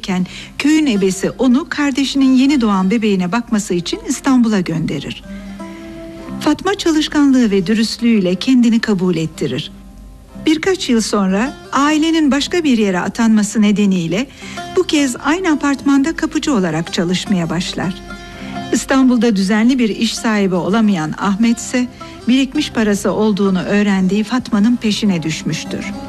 evlenirken köyün ebesi onu kardeşinin yeni doğan bebeğine bakması için İstanbul'a gönderir. Fatma çalışkanlığı ve dürüstlüğüyle kendini kabul ettirir. Birkaç yıl sonra ailenin başka bir yere atanması nedeniyle bu kez aynı apartmanda kapıcı olarak çalışmaya başlar. İstanbul'da düzenli bir iş sahibi olamayan Ahmet ise birikmiş parası olduğunu öğrendiği Fatma'nın peşine düşmüştür.